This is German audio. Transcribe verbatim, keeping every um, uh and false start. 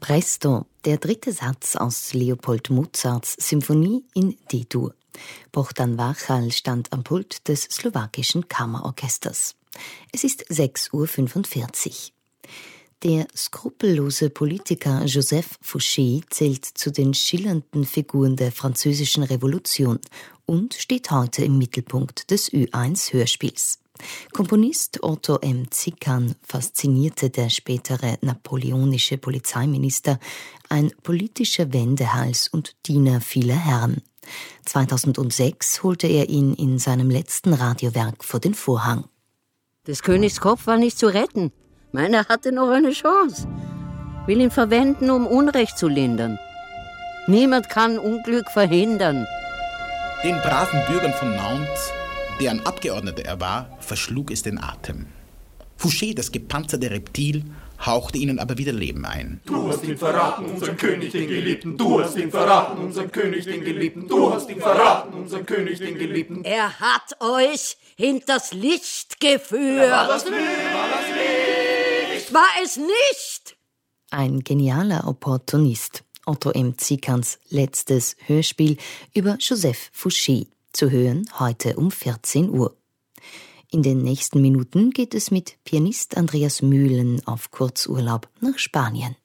Presto, der dritte Satz aus Leopold Mozarts Symphonie in D-Dur. Bohdan Váchal stand am Pult des slowakischen Kammerorchesters. Es ist sechs Uhr fünfundvierzig. Der skrupellose Politiker Joseph Fouché zählt zu den schillernden Figuren der französischen Revolution und steht heute im Mittelpunkt des Ü eins Hörspiels. Komponist Otto M. Zikan faszinierte der spätere napoleonische Polizeiminister, ein politischer Wendehals und Diener vieler Herren. zweitausendsechs holte er ihn in seinem letzten Radiowerk vor den Vorhang. Des Königs Kopf war nicht zu retten. Meiner hatte noch eine Chance. Will ihn verwenden, um Unrecht zu lindern. Niemand kann Unglück verhindern. Den braven Bürgern von Nantes, deren Abgeordneter er war, verschlug es den Atem. Fouché, das gepanzerte Reptil, hauchte ihnen aber wieder Leben ein. Du hast ihn verraten, unseren König, den Geliebten. Du hast ihn verraten, unseren König, den Geliebten. Du hast ihn verraten, unseren König, den Geliebten. Er hat euch hinters Licht geführt. War das Licht, war das Licht. War es nicht? Ein genialer Opportunist. Otto M. Zikans letztes Hörspiel über Joseph Fouché. Zu hören heute um vierzehn Uhr. In den nächsten Minuten geht es mit Pianist Andreas Mühlen auf Kurzurlaub nach Spanien.